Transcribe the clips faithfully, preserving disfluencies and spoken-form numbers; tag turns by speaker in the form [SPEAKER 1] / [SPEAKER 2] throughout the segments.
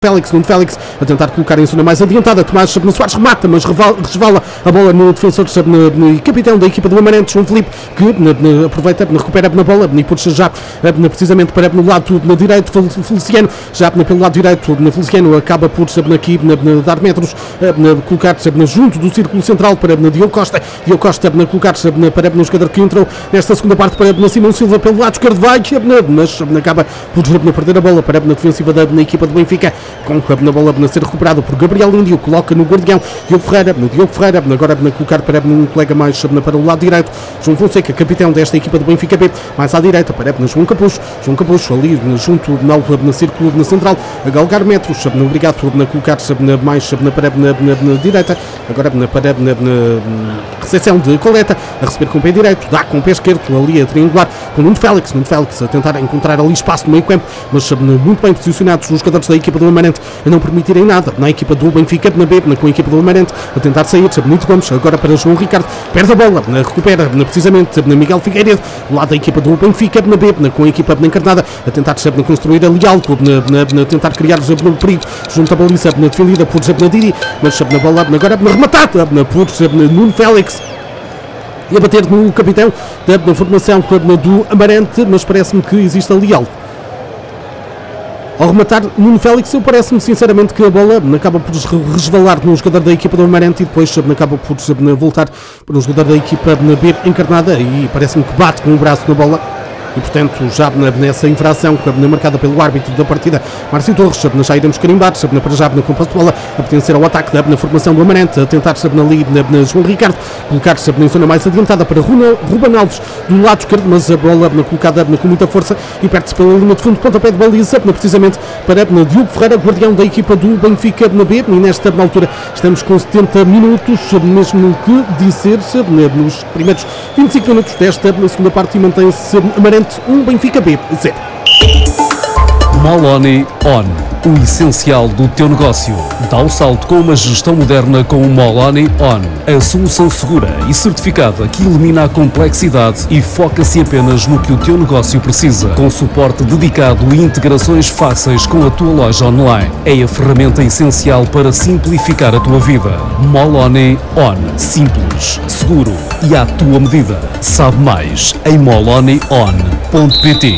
[SPEAKER 1] Félix, Nuno Félix a tentar colocar em zona mais adiantada. Tomás Sabino Soares remata, mas resvala a bola no defensor e capitão da equipa do Amarante, João Filipe, que na, na, aproveita, na, recupera na bola e puxa já na, precisamente para no lado na direito. Feliciano, já na, pelo lado direito, na Feliciano acaba por aqui na, na, dar metros, na, colocar na, junto do círculo central para na, Diogo Costa. Diogo Costa na, colocar na, para no jogador que entrou nesta segunda parte para na, Simão Silva pelo lado esquerdo, vai, na, mas na, acaba por na, perder a bola para na defensiva da na, equipa do Benfica, com a bola a ser recuperado por Gabriel Índio, coloca no guardião Diogo Ferreira, no Diogo Ferreira, agora a colocar para um colega mais para o lado direito, João Fonseca, capitão desta equipa do Benfica B, mais à direita para João Capucho, João Capucho ali junto no círculo na central, a galgar metros, obrigado a colocar mais para na direita, agora para a recepção de coleta, a receber com o pé direito, dá com o pé esquerdo, ali a triangular, com Nuno Félix, Nuno Félix a tentar encontrar ali espaço no meio campo, mas muito bem posicionados os jogadores da equipa do Amarante a não permitirem nada na equipa do Benfica, na B, com a equipa do Amarante, a tentar sair, Benito Gomes, agora para João Ricardo, perde a bola, recupera precisamente na Miguel Figueiredo, lá da equipa do Benfica, na B, com a equipa encarnada, a tentar construir ali algo, a tentar criar o perigo, junto à baliza, defendida por Didi, mas na bola, agora rematada por Nuno Félix, e a bater no capitão da formação do Amarante, mas parece-me que existe ali algo. Ao rematar Nuno Félix, eu parece-me sinceramente que a bola acaba por resvalar no jogador da equipa do Amarante e depois acaba por voltar para o jogador da equipa B encarnada e parece-me que bate com o braço na bola. E portanto já nessa infração marcada pelo árbitro da partida, Márcio Torres, já iremos carimbar para já com posse de bola a pertencer ao ataque na formação do Amarante, a tentar ali na João Ricardo, colocar-se em zona mais adiantada para Ruben Alves do lado esquerdo, mas a bola colocada com muita força e perde-se pela linha de fundo, pontapé de baliza precisamente para Diogo Ferreira, guardião da equipa do Benfica na B, e nesta altura estamos com setenta minutos, mesmo que dizer nos primeiros vinte e cinco minutos desta segunda parte, e mantém-se Amarante um, Benfica B zero.
[SPEAKER 2] Moloni On, o essencial do teu negócio. Dá o salto com uma gestão moderna com o Moloni On, a solução segura e certificada que elimina a complexidade e foca-se apenas no que o teu negócio precisa, com suporte dedicado e integrações fáceis com a tua loja online. É a ferramenta essencial para simplificar a tua vida. Moloni On, simples, seguro e à tua medida. Sabe mais em moloni on ponto pt.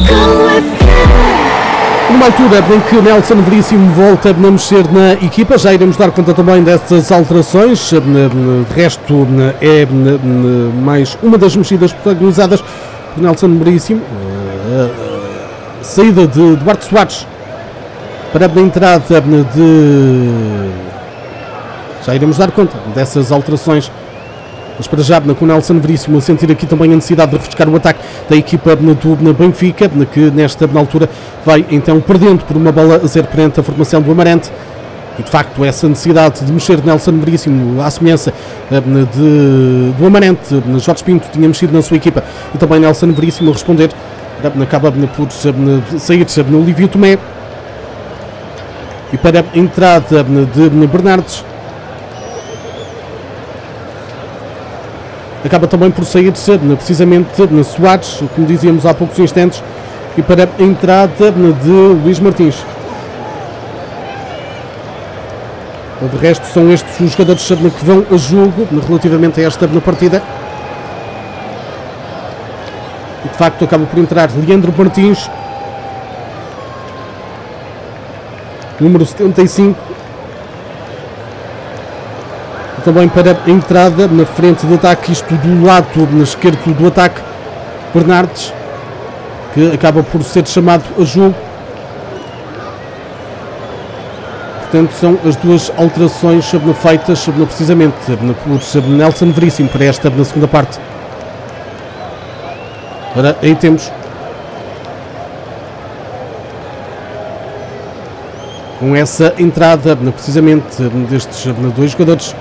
[SPEAKER 1] Numa altura em que Nelson Veríssimo volta a mexer na equipa, já iremos dar conta também dessas alterações. De resto, é mais uma das mexidas protagonizadas por Nelson Veríssimo. A saída de Duarte Soares para a entrada de... Já iremos dar conta dessas alterações. Mas para já, com o Nelson Veríssimo a sentir aqui também a necessidade de refrescar o ataque da equipa do Benfica, que nesta altura vai então perdendo por uma bola a zero perante a formação do Amarante. E de facto essa necessidade de mexer Nelson Veríssimo à semelhança de, do Amarante, Jorge Pinto tinha mexido na sua equipa e também Nelson Veríssimo a responder, acaba por sair no Olívio Tomé. E para a entrada de Bernardes, acaba também por sair precisamente na Soares, como dizíamos há poucos instantes, e para a entrada de Luís Martins. De resto, são estes os jogadores que vão a jogo relativamente a esta partida. E de facto acaba por entrar Leandro Martins, número setenta e cinco. Também para a entrada na frente de ataque, isto do lado na esquerdo do ataque, Bernardes, que acaba por ser chamado a jogo. Portanto, são as duas alterações feitas precisamente por Nelson Veríssimo para esta na segunda parte. Ora, aí temos com essa entrada precisamente destes dois jogadores.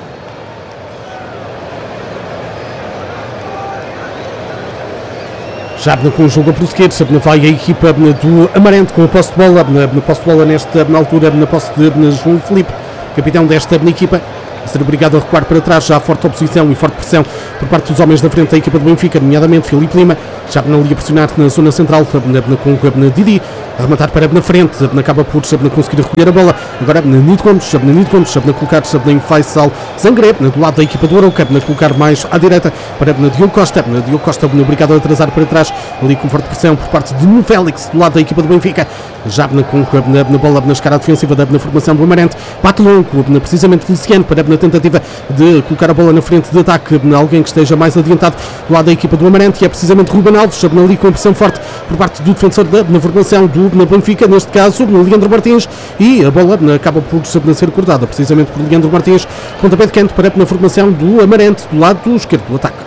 [SPEAKER 1] Já com o jogo a prosseguir, vai a equipa do Amarante com a posse de bola, na posse de bola nesta na altura, na posse de João Filipe, capitão desta equipa, a ser obrigado a recuar para trás, já há forte oposição e forte pressão por parte dos homens da frente da equipa do Benfica, nomeadamente Filipe Lima, já na linha pressionar na zona central com o Didi, a rematar para na frente, acaba por conseguir recolher a bola, agora Nito Gomes, Nito Gomes, colocar em Faisal Zangré, do lado da equipa do Arouca, colocar mais à direita para Diogo Costa, Diogo Costa obrigado a atrasar para trás, ali com forte pressão por parte de Nuno Félix, do lado da equipa do Benfica, já com a bola na escala defensiva na formação do Amarante, bate longo, precisamente Feliciano, para na tentativa de colocar a bola na frente de ataque, alguém que esteja mais adiantado do lado da equipa do Amarante, e é precisamente Ruben Alves, ali com pressão forte por parte do defensor da na formação do na Benfica, neste caso Leandro Martins, e a bola acaba por ser cortada precisamente por Leandro Martins, pontapé de canto para na formação do Amarante, do lado esquerdo do ataque.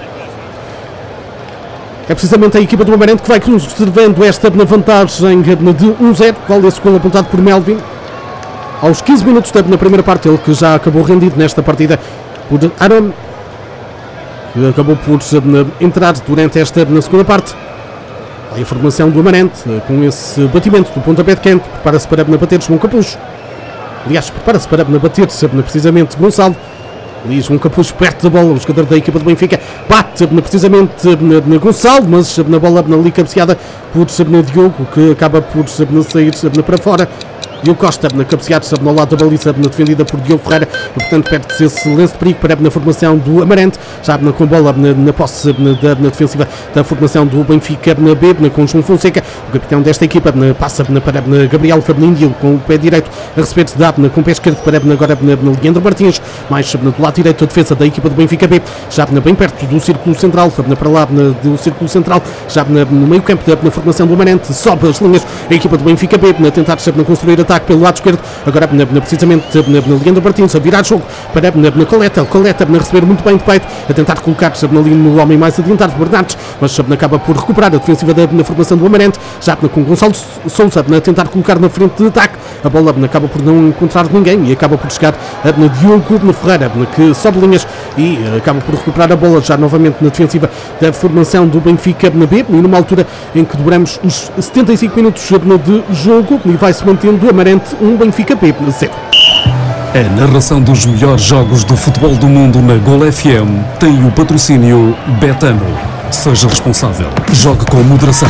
[SPEAKER 1] É precisamente a equipa do Amarante que vai conservando esta vantagem de um zero, qual esse gol apontado por Melvin aos quinze minutos na primeira parte, ele que já acabou rendido nesta partida por Aaron, que acabou por entrar durante esta na segunda parte. A formação do Amarante, com esse batimento do pontapé de canto, prepara-se para bater João Capucho. Aliás, prepara-se para bater precisamente Gonçalo. Ali João Capucho perto da bola, o jogador da equipa do Benfica bate precisamente na Gonçalo, mas na bola ali cabeceada por Diogo, que acaba por sair para fora. Diogo Costa, na cabeceada, no lado da baliza, defendida por Diogo Ferreira, e, portanto perde-se esse lance de perigo para na formação do Amarante, já com bola na, na posse na, na defensiva da formação do Benfica na B, na, com João Fonseca, o capitão desta equipa, na, passa na, para na Gabriel Fernandes com o pé direito a receber dá na, com o pé esquerdo para na, agora na, na Leandro Martins, mais na, do lado direito a defesa da equipa do Benfica B, já na, bem perto do círculo central, na, para lá na, do círculo central, já na, no meio campo na, na formação do Amarante, sobe as linhas a equipa do Benfica B, na tentar na, construir a ataque pelo lado esquerdo, agora na, na, precisamente na, na Leandro Martins a virar jogo para na, na Coleta, Coleta a receber muito bem de peito, a tentar colocar na linha no homem mais adiantado, Bernardes, mas acaba por recuperar a defensiva da, na formação do Amarante, já na, com Gonçalo Sousa a tentar colocar na frente de ataque, a bola na, acaba por não encontrar ninguém e acaba por chegar a na, Diogo na Ferreira, na, que sobe linhas e acaba por recuperar a bola já novamente na defensiva da formação do Benfica na B, e numa altura em que dobramos os setenta e cinco minutos de jogo e vai-se mantendo o Amarante um Benfica B zero.
[SPEAKER 2] A narração dos melhores jogos de futebol do mundo na Gol F M tem o patrocínio Betano. Seja responsável. Jogue com moderação.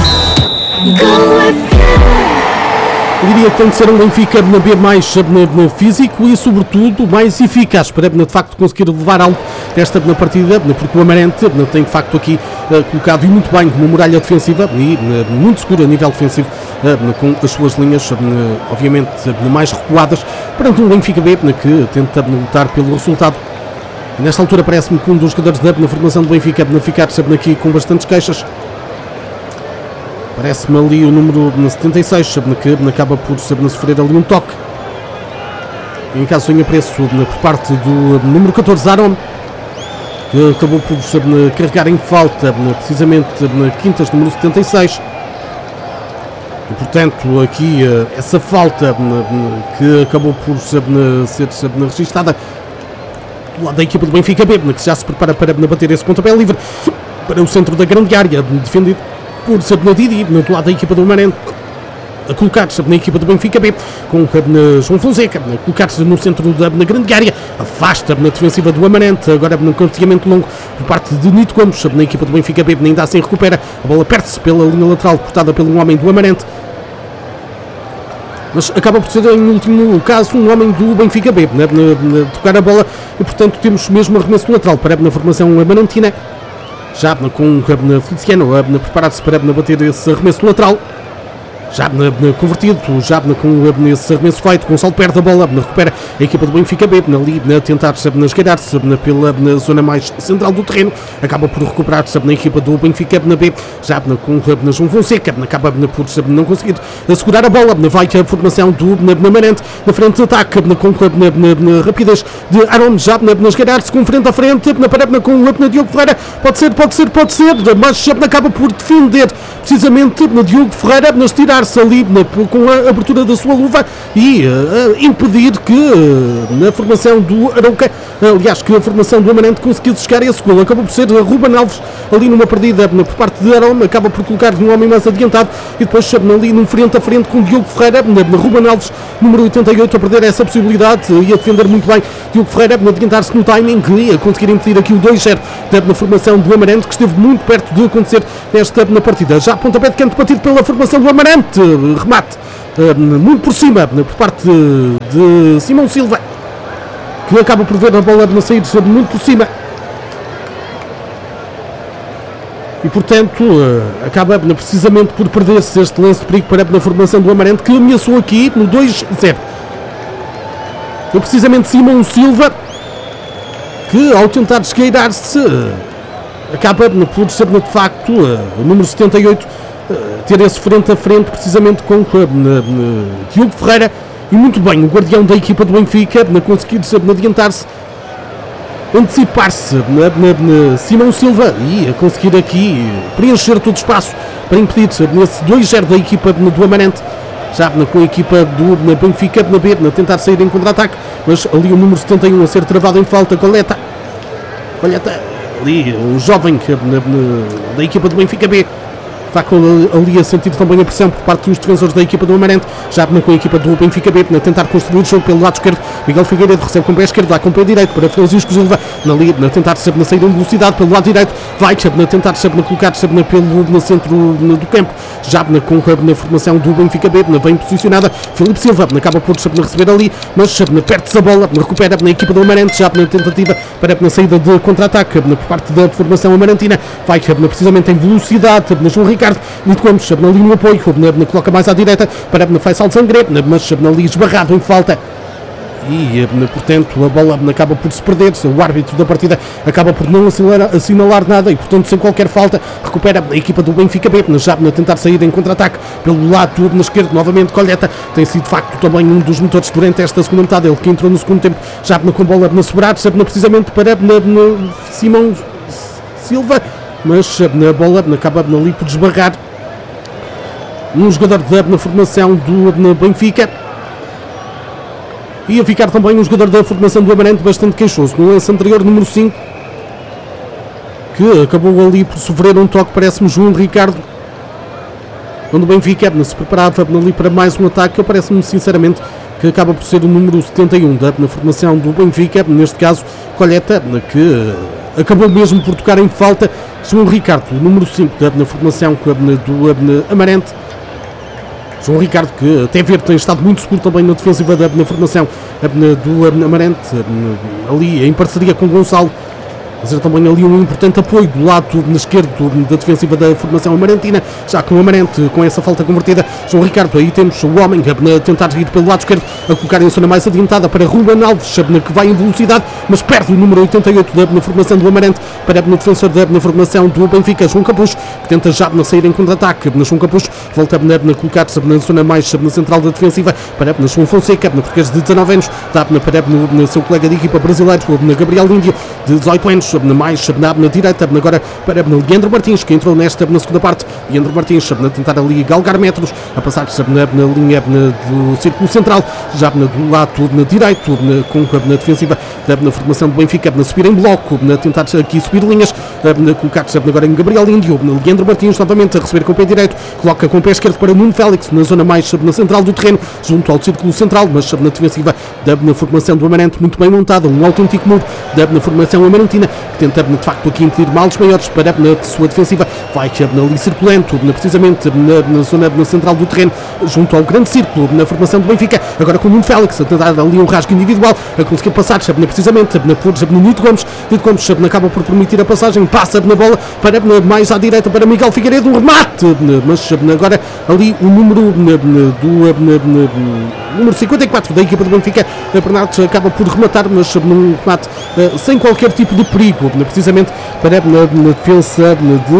[SPEAKER 1] Eu diria que tem de ser um Benfica na B mais na, na físico e, sobretudo, mais eficaz para, de facto, conseguir levar algo desta na partida, porque o Amarante tem, de facto, aqui uh, colocado e muito bem uma muralha defensiva e uh, muito seguro a nível defensivo, uh, com as suas linhas, uh, obviamente, uh, mais recuadas, perante um Benfica B uh, que tenta lutar pelo resultado. E nesta altura parece-me que um dos jogadores da na formação do Benfica uh, ficar uh, aqui com bastantes queixas. Parece-me ali o número setenta e seis, que acaba por sofrer ali um toque. Em caso tenha preço por parte do número catorze, Aaron, que acabou por carregar em falta precisamente na quintas, número setenta e seis. E, portanto, aqui essa falta que acabou por ser registada do lado da equipa do Benfica B, que já se prepara para bater esse pontapé livre para o centro da grande área, defendido por Sabina Didi, do lado da equipa do Amarante, a colocar-se na equipa do Benfica B, com João Fonseca, a colocar-se no centro da na grande área, afasta na defensiva do Amarante, agora no carregamento longo por parte de Nito Gomes, na equipa do Benfica B, ainda assim recupera, a bola perde-se pela linha lateral, cortada pelo homem do Amarante, mas acaba por ser, em último caso, um homem do Benfica B, na, na, na tocar a bola, e portanto temos mesmo arremesso lateral para na formação amarantina. Já com Feliciano a preparar-se para bater esse arremesso lateral. Já convertido, já com esse arremesso feito, Gonçalo perde a bola, recupera a equipa do Benfica B, ali a tentar esgueirar-se pela na zona mais central do terreno, acaba por recuperar-se na equipa do Benfica na B, já com João Fonseca, acaba por não conseguir segurar a bola, vai a formação do Amarante, na frente de ataque, com na rapidez de Aaron, já a esgueirar-se com frente a frente, na parede com o Diogo Ferreira, pode ser, pode ser, pode ser, mas acaba por defender precisamente Diogo Ferreira, nas tirar antecipar-se ali na, com a abertura da sua luva e uh, impedir que uh, na formação do Arouca, aliás, que a formação do Amarante conseguisse chegar a esse gol. Acabou por ser Ruben Alves ali numa perdida uh, por parte de Arão, acaba por colocar um homem mais adiantado e depois uh, ali num frente a frente com Diogo Ferreira, uh, Ruben Alves, número oitenta e oito, a perder essa possibilidade uh, e a defender muito bem Diogo Ferreira, uh, adiantar-se no timing e a conseguir impedir aqui o dois zero uh, na formação do Amarante, que esteve muito perto de acontecer nesta na partida. Já pontapé de canto batido pela formação do Amarante, remate uh, muito por cima uh, por parte de, de Simão Silva, que acaba por ver a bola na saída muito por cima e portanto uh, acaba uh, precisamente por perder-se este lance de perigo para a formação do Amarante, que ameaçou aqui no dois zero. Foi precisamente Simão Silva que, ao tentar esgueirar-se, uh, acaba por ser de facto uh, o número setenta e oito uh, ter esse frente a frente precisamente com uh, uh, Diogo Ferreira, e muito bem o guardião da equipa do Benfica na conseguir adiantar-se, antecipar-se na, na, na Simão Silva e a conseguir aqui preencher todo o espaço para impedir nesse dois zero da equipa do Amarante, já com a equipa do na Benfica na B, na tentar sair em contra-ataque, mas ali o número setenta e um a ser travado em falta. Coleta, Coleta ali um jovem na, na, da equipa do Benfica B, está ali a sentir também a pressão por parte dos defensores da equipa do Amarante, já com a equipa do Benfica B, a tentar construir o jogo pelo lado esquerdo. Miguel Figueiredo recebe com o pé esquerdo, dá com o pé direito para Francisco Silva, na, na tentar sempre na saída em velocidade pelo lado direito, vai na tentar sempre na colocar sempre pelo no centro no, do campo, já na, com na formação do Benfica B, na bem posicionada. Filipe Silva acaba por sempre receber ali, mas perde-se a bola, recupera na equipa do Amarante, já na tentativa para na saída de contra-ataque por parte da formação amarantina, vai precisamente em velocidade na João Ricardo, muito Gomes ali no apoio, na, na, coloca mais à direita para na Faisal Zangré, mas ali esbarrado em falta e portanto a bola acaba por se perder. O árbitro da partida acaba por não assinalar, assinalar nada e portanto sem qualquer falta recupera a equipa do Benfica B, já a tentar sair em contra-ataque pelo lado na esquerda. Novamente Coleta tem sido de facto também um dos motores durante esta segunda metade, ele que entrou no segundo tempo já com a bola na sobrar, precisamente para na, na Simão Silva, mas a bola acaba ali por desbarrar um jogador da na formação do na Benfica, e a ficar também um jogador da formação do Amarante bastante queixoso no lance anterior, número cinco, que acabou ali por sofrer um toque, parece-me João Ricardo, onde o Benfica se preparava ali para mais um ataque. Parece-me sinceramente que acaba por ser o número setenta e um da na formação do Benfica, neste caso Coleta, que acabou mesmo por tocar em falta João Ricardo, o número cinco da na formação do Amarante. João Ricardo, que até ver tem estado muito seguro também na defensiva da na formação do Amarante, ali em parceria com Gonçalo, fazer também ali um importante apoio do lado na esquerdo da defensiva da formação amarantina, já com o Amarante com essa falta convertida. João Ricardo, aí temos o homem a tentar ir pelo lado esquerdo, a colocar em zona mais adiantada para Ruben Alves, que vai em velocidade, mas perde o número oitenta e oito da na formação do Amarante para o defensor da na formação do Benfica, João Capucho, que tenta já na sair em contra-ataque. João Capucho volta a colocar-se na zona mais na central da defensiva para João Fonseca, português de dezanove anos, dá para no seu colega de equipa brasileiro, Gabriel Índio, de dezoito anos, mais na, na direita, agora para Leandro Martins, que entrou nesta na segunda parte. Leandro Martins a tentar ali galgar metros, a passar na, na linha na, do círculo central, já na, do lado na direito, na, com na defensiva da na formação do Benfica, na subir em bloco, na tentar aqui subir linhas, na colocar-se agora em Gabriel Índio, na Leandro Martins novamente a receber com o pé direito, coloca com o pé esquerdo para Nuno Félix, na zona mais na central do terreno, junto ao círculo central, mas na defensiva da na formação do Amarante muito bem montada, um autêntico muro da na formação amarantina, que tenta de facto aqui impedir males maiores para na sua defensiva, vai ali circulando precisamente na, na zona na central do terreno, junto ao grande círculo na formação do Benfica, agora com o Nuno Félix a tentar ali um rasgo individual, a conseguir passar precisamente na no Nito Gomes. Nito Gomes acaba por permitir a passagem, passa na bola para mais à direita para Miguel Figueiredo, um remate, mas agora ali o número do número cinquenta e quatro da equipa do Benfica, Bernardo, acaba por rematar, mas num remate sem qualquer tipo de perigo, precisamente para a defesa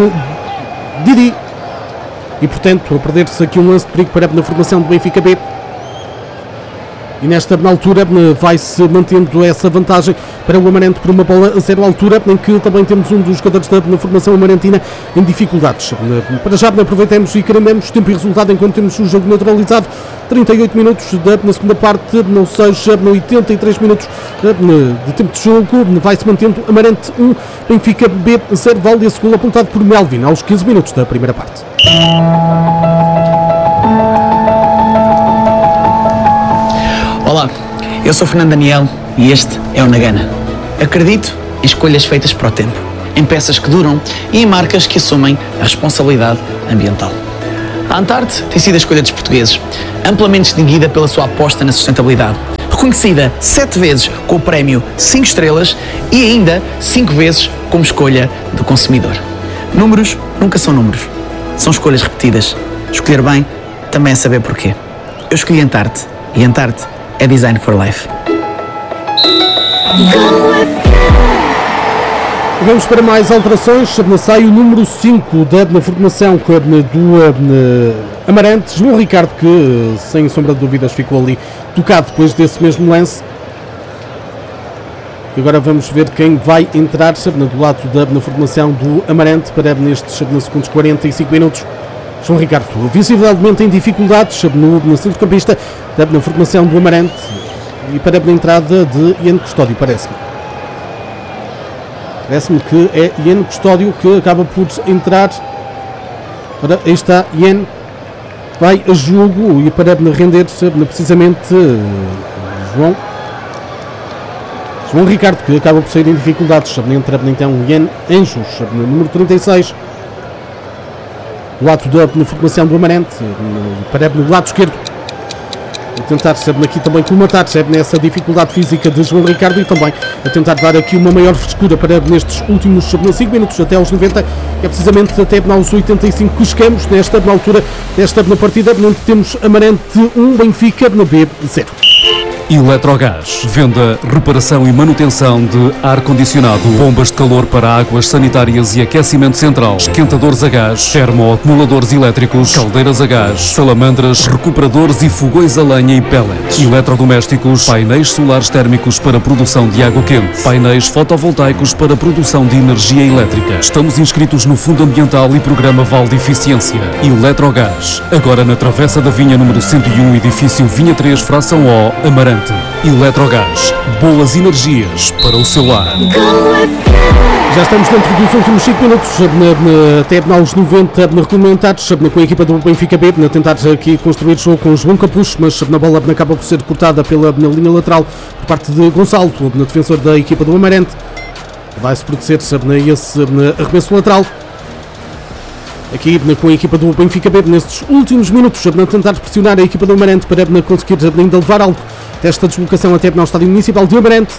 [SPEAKER 1] de Didi, e portanto a perder-se aqui um lance de perigo para a formação do Benfica B. E nesta altura vai-se mantendo essa vantagem para o Amarante por uma bola a zero altura, em que também temos um dos jogadores da formação amarantina em dificuldades. Para já aproveitemos e queremos tempo e resultado enquanto temos o jogo neutralizado. trinta e oito minutos na segunda parte, ou seja, oitenta e três minutos de tempo de jogo. Vai-se mantendo Amarante um, Benfica B zero, Valde a segunda apontado por Melvin aos quinze minutos da primeira parte.
[SPEAKER 3] Olá, eu sou Fernando Daniel e este é o Nagana. Acredito em escolhas feitas para o tempo, em peças que duram e em marcas que assumem a responsabilidade ambiental. A Antarte tem sido a escolha dos portugueses, amplamente distinguida pela sua aposta na sustentabilidade, reconhecida sete vezes com o prémio cinco estrelas e ainda cinco vezes como escolha do consumidor. Números nunca são números, são escolhas repetidas. Escolher bem também é saber porquê. Eu escolhi Antarte e Antarte é Design for Life.
[SPEAKER 1] Vamos para mais alterações. Sai o número cinco da formação do Amarante, João Ricardo, que sem sombra de dúvidas ficou ali tocado depois desse mesmo lance. E agora vamos ver quem vai entrar do lado da formação do Amarante para nestes segundos quarenta e cinco minutos. João Ricardo, visivelmente em dificuldades no, no centrocampista na formação do Amarante, e para a entrada de Ian Custódio, parece-me. Parece-me que é Ian Custódio que acaba por entrar. Ora, aí está Ian, vai a jogo e para render precisamente João João Ricardo, que acaba por sair em dificuldades. Entra então Ian Anjos, no número trinta e seis. O lado da formação do Amarante, para no lado esquerdo, a tentar sabe, aqui também colmatar sabe, nessa dificuldade física de João Ricardo e também a tentar dar aqui uma maior frescura para nestes últimos cinco minutos até aos noventa, é precisamente até aos oitenta e cinco que chegamos nesta na altura desta na partida, onde temos Amarante um, Benfica no B zero.
[SPEAKER 2] Eletrogás, venda, reparação e manutenção de ar-condicionado, bombas de calor para águas sanitárias e aquecimento central, esquentadores a gás, termoacumuladores elétricos, caldeiras a gás, salamandras, recuperadores e fogões a lenha e pellets, eletrodomésticos, painéis solares térmicos para produção de água quente, painéis fotovoltaicos para produção de energia elétrica. Estamos inscritos no Fundo Ambiental e Programa Val de Eficiência. Eletrogás, agora na Travessa da Vinha número cento e um, edifício Vinha três, fração O, Amarante. Eletrogás, boas energias para o seu lar.
[SPEAKER 1] Já estamos dentro dos últimos cinco minutos, até aos noventa regulamentados, com a equipa do Benfica B, a tentar aqui construir jogo com João Capucho, mas na bola acaba por ser cortada pela na linha lateral por parte de Gonçalo, o defensor da equipa do Amarante. Vai-se produzir esse arremesso lateral. Aqui com a equipa do Benfica B, nestes últimos minutos, a tentar pressionar a equipa do Amarante para conseguir ainda levar algo desta deslocação até ao estádio municipal de Amarante.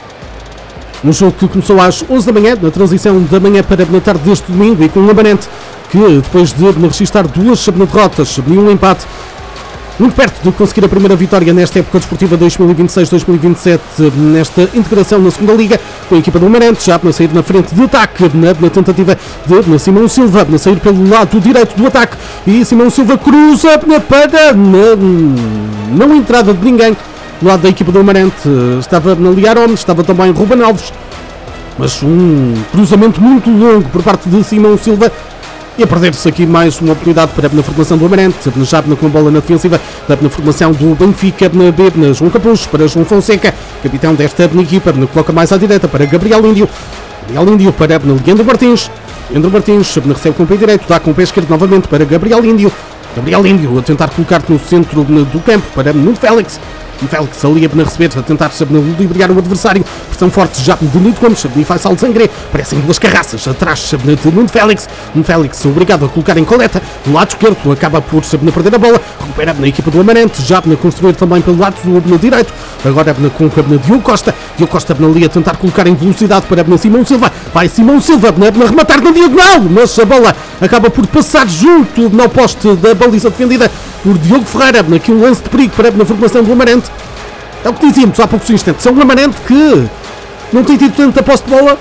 [SPEAKER 1] Um jogo que começou às onze da manhã, na transição da manhã para a tarde deste domingo, e com o Amarante que, depois de registrar duas derrotas e um empate, muito perto de conseguir a primeira vitória nesta época desportiva dois mil e vinte e seis dois mil e vinte e sete, nesta integração na segunda Liga, com a equipa do Amarante já a sair na frente de ataque, na, na tentativa de na Simão Silva a sair pelo lado direito do ataque, e Simão Silva cruza para na, não entrada de ninguém do lado da equipa do Amarante. Estava na Ligar Homens, estava também Ruben Alves, mas um cruzamento muito longo por parte de Simão Silva. E a perder-se aqui mais uma oportunidade para na formação do Amarante, já com a bola na defensiva, na formação do Benfica, na B, na João Capucho, para João Fonseca, capitão desta equipa, coloca mais à direita para Gabriel Índio, Gabriel Índio para Leandro Martins, Leandro Martins recebe com o pé direito, dá com o pé esquerdo novamente para Gabriel Índio, Gabriel Índio a tentar colocar no centro do campo para Nuno Félix, Félix ali a receber, a tentar ludibriar o adversário, pressão forte já de Nuno Gomes, e faz salto de sangre, parecem duas carraças atrás de Nuno Félix, Nuno Félix obrigado a colocar em coleta, do lado esquerdo acaba por perder a bola, recupera na equipa do Amarante, já a construir também pelo lado do direito, agora com o Diogo Costa, Diogo Costa ali a tentar colocar em velocidade para Simão Silva, vai Simão Silva a rematar na diagonal, mas a bola acaba por passar junto no poste da baliza defendida por Diogo Ferreira, aqui um lance de perigo para a formação do Amarante. É o que dizíamos há poucos instantes, é um Amarante que não tem tido tanta posse de bola,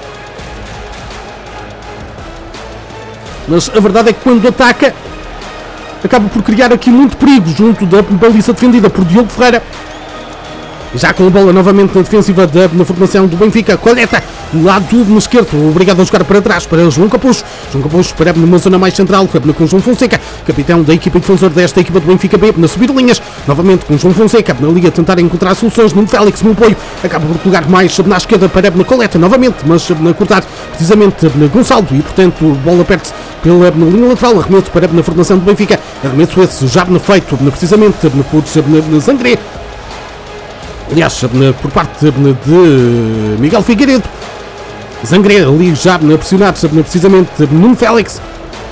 [SPEAKER 1] mas a verdade é que quando ataca acaba por criar aqui muito perigo junto da baliza defendida por Diogo Ferreira. Já com a bola novamente na defensiva da na formação do Benfica. Colheita no lado do esquerdo, obrigado a jogar para trás para João Capucho. João Capucho para numa zona mais central com João Fonseca, capitão da equipa defensor desta equipa do Benfica B, na subir linhas, novamente com João Fonseca na liga a tentar encontrar soluções. Nuno Félix no apoio, acaba por colocar mais na esquerda para na Coleta novamente, mas na cortar precisamente na Gonçalo e portanto bola perde-se pela na linha lateral, arremesso para na formação do Benfica, arremesso esse já feito precisamente por na Zangré. Aliás, por parte de Miguel Figueiredo. Zangré ali já a pressionar precisamente Nuno Félix.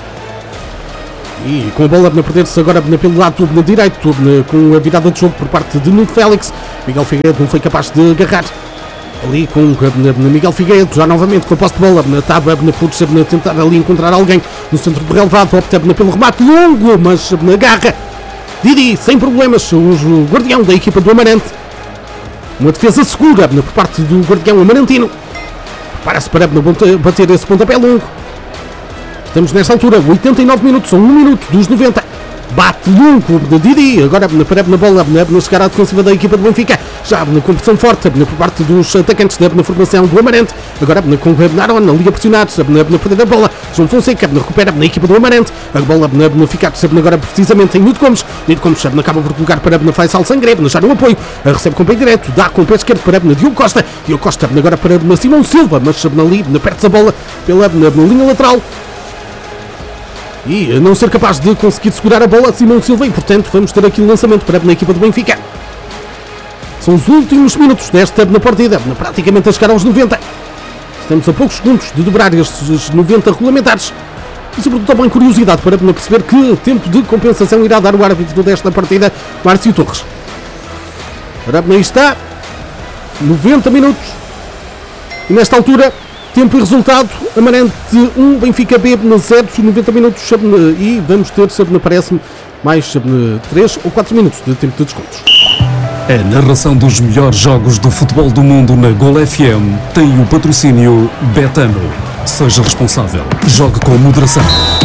[SPEAKER 1] E com a bola a perder-se agora pelo lado direito, com a virada de jogo por parte de Nuno Félix. Miguel Figueiredo não foi capaz de agarrar. Ali com Miguel Figueiredo, já novamente com a posse de bola, estava por tentar ali encontrar alguém no centro do relevado, opta pelo remate longo, mas na garra. Didi, sem problemas, o guardião da equipa do Amarante. Uma defesa segura por parte do guardião amarantino. Prepara-se para bater esse pontapé longo. Estamos nesta altura, oitenta e nove minutos, são um minuto dos noventa. Bate longo de Didi, agora para na bola, na chegar à defensiva da equipa do Benfica. Já na competição forte por parte dos atacantes na formação do Amarante. Agora com o Naron, ali a pressionar, na perder a bola. João Fonseca recupera na equipa do Amarante. A bola na ficar agora precisamente em Nito Gomes. Nito Gomes acaba por colocar para na Faisal Sangré, já no apoio. Recebe com o pé direto, dá com o pé esquerdo para na Diogo Costa. Diogo Costa agora para na Simão Silva, mas ali perde a bola pela na linha lateral. E a não ser capaz de conseguir segurar a bola Simão Silva e portanto vamos ter aqui o lançamento para a equipa do Benfica. São os últimos minutos desta na partida, praticamente a chegar aos noventa. Estamos a poucos segundos de dobrar estes noventa regulamentares. E sobretudo também curiosidade para perceber que tempo de compensação irá dar o árbitro desta partida, Márcio Torres. Ora, aí está, noventa minutos. E nesta altura, tempo e resultado, Amarante um, Benfica B zero, noventa minutos, e vamos ter, parece-me, mais três ou quatro minutos de tempo de descontos.
[SPEAKER 2] A narração dos melhores jogos do futebol do mundo na Gol F M tem o patrocínio Betano. Seja responsável, jogue com moderação.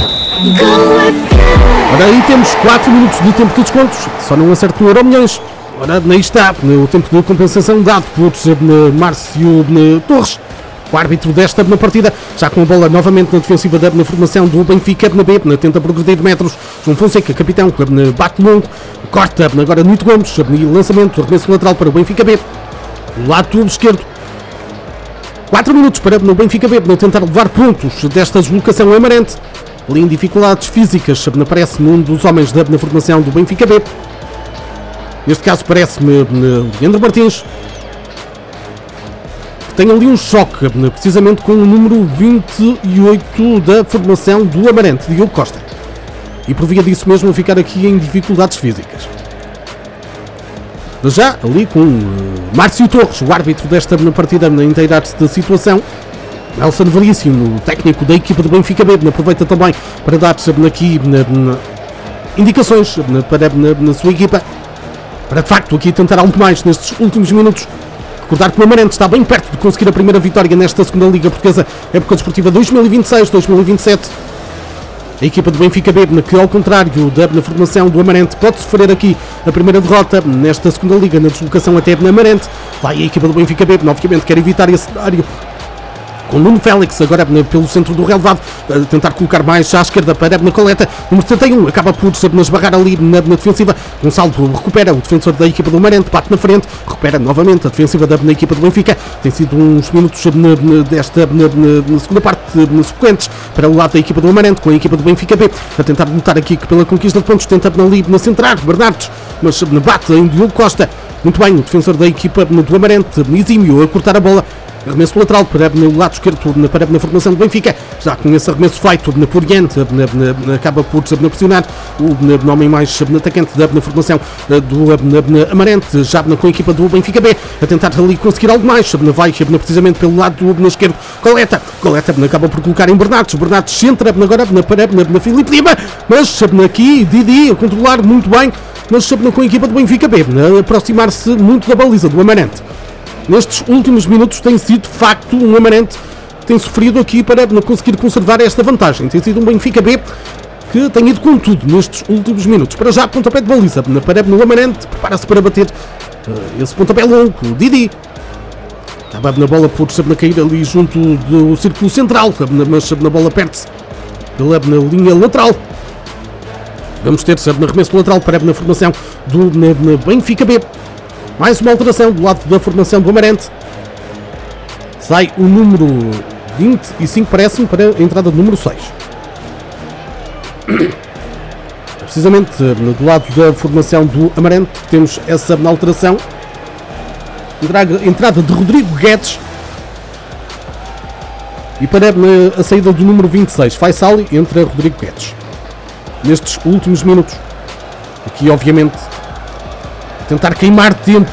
[SPEAKER 1] Ora, aí temos quatro minutos de tempo de descontos, só não acerto no Euro Milhões. Ora, aí está o tempo de compensação dado por Márcio Torres, o árbitro desta na partida, já com a bola novamente na defensiva da na formação do Benfica na B, na tenta progredir metros. João Fonseca, capitão, bate longo, corta agora Nito Gomes, lançamento, arremesso lateral para o Benfica B, lado esquerdo. quatro minutos para o Benfica B, tentar levar pontos desta deslocação amarante. Ali em dificuldades físicas, parece-me um dos homens da na formação do Benfica B. Neste caso parece-me Leandro Martins. Tem ali um choque, precisamente com o número vinte e oito da formação do Amarante, Diogo Costa. E por via disso mesmo a ficar aqui em dificuldades físicas. Já ali com uh, Márcio Torres, o árbitro desta partida na inteirade da situação. Nelson Veríssimo, técnico da equipa do Benfica B, aproveita também para dar aqui na, na, indicações na, para na, na sua equipa. Para de facto aqui tentar algo mais nestes últimos minutos. Recordar que o Amarante está bem perto de conseguir a primeira vitória nesta segunda Liga Portuguesa, época desportiva dois mil e vinte e seis dois mil e vinte e sete. A equipa do Benfica B, que ao contrário da na formação do Amarante, pode sofrer aqui a primeira derrota nesta segunda Liga, na deslocação até na Amarante. Vai a equipa do Benfica B, novamente quer evitar esse cenário. Com Nuno Félix, agora pelo centro do relevado, a tentar colocar mais à esquerda para na Coleta, número setenta e um, acaba por esbarrar ali na, na defensiva. Gonçalo recupera o defensor da equipa do Amarante, bate na frente, recupera novamente a defensiva da na equipa do Benfica. Tem sido uns minutos na, na, desta na, na, na segunda parte na, sequentes para o lado da equipa do Amarante, com a equipa do Benfica B, a tentar lutar aqui pela conquista de pontos, tenta ali na centrar, Bernardes, mas bate em Diogo Costa. Muito bem, o defensor da equipa do Amarante, Exímio, a cortar a bola. Arremesso lateral para o lado esquerdo para na formação do Benfica, já com esse arremesso feito por Oriente, acaba por pressionar o homem mais atacante da formação do Amarante, já com a equipa do Benfica B, a tentar ali conseguir algo mais, vai precisamente pelo lado esquerdo, Coleta, Coleta acaba por colocar em Bernardes, Bernardes entra agora para na Filipe Lima, mas aqui Didi a controlar muito bem, mas com a equipa do Benfica B, a aproximar-se muito da baliza do Amarante. Nestes últimos minutos tem sido de facto um Amarante que tem sofrido aqui para conseguir conservar esta vantagem. Tem sido um Benfica B que tem ido com tudo nestes últimos minutos. Para já, pontapé de baliza para no Amarante, prepara-se para bater esse pontapé longo, o Didi. Acaba na bola por na cair ali junto do círculo central, mas na bola perde-se pela na linha lateral. Vamos ter na arremesso lateral para na formação do na, na Benfica B. Mais uma alteração do lado da formação do Amarante. Sai o número vinte e cinco, parece-me, para a entrada do número seis. Precisamente do lado da formação do Amarante temos essa alteração. Entrada de Rodrigo Guedes. E para a saída do número vinte e seis, Faisal, entra Rodrigo Guedes. Nestes últimos minutos, aqui obviamente tentar queimar tempo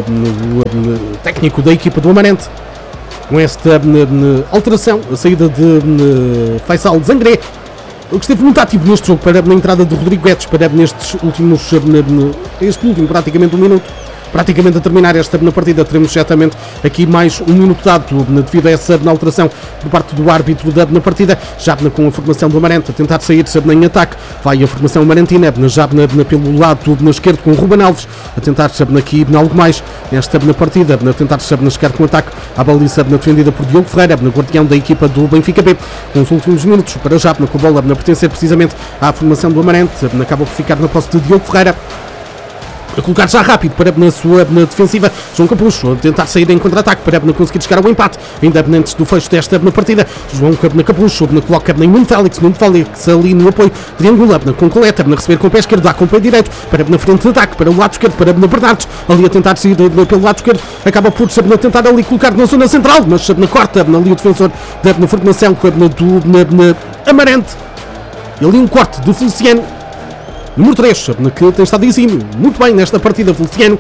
[SPEAKER 1] o técnico da equipa do Amarante com esta alteração, a saída de Faisal de Zangré, que esteve muito ativo neste jogo para a entrada de Rodrigo Guedes para nestes últimos, este último praticamente um minuto. Praticamente a terminar esta na partida, teremos certamente aqui mais um minuto dado devido a essa alteração por parte do árbitro da na partida, já com a formação do Amarante a tentar sair em ataque, vai a formação amarantina, já na, na, pelo lado na esquerdo com o Ruben Alves, a tentar aqui algo mais nesta na partida, a tentar chegar com o ataque, a baliza defendida por Diogo Ferreira, na guardião da equipa do Benfica B, com os últimos minutos para já com a bola a pertencer precisamente à formação do Amarante, acaba por ficar na posse de Diogo Ferreira. A colocar já rápido para na sua na defensiva, João Capucho a tentar sair em contra-ataque para na conseguir chegar ao empate, ainda antes do fecho desta na partida. João Capucho na coloca em Nuno Félix, Nuno Félix ali no apoio, triangula com coleta, na receber com o pé esquerdo, dá com o pé direito, para na frente de ataque, para o lado esquerdo, para na Bernardes, ali a tentar sair pelo lado esquerdo, acaba por na tentar ali colocar na zona central, mas na corta, ali o defensor da na formação do na, na Amarante, ali um corte do Feliciano. Número três, que tem estado exímio muito bem nesta partida, Feliciano,